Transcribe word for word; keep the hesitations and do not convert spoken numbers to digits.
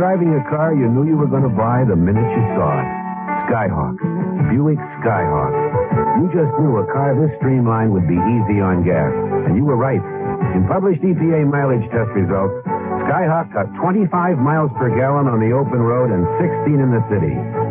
driving a car you knew you were going to buy the minute you saw it. Skyhawk. Buick Skyhawk. You just knew a car this streamlined would be easy on gas. And you were right. In published E P A mileage test results, Skyhawk got twenty-five miles per gallon on the open road and sixteen in the city.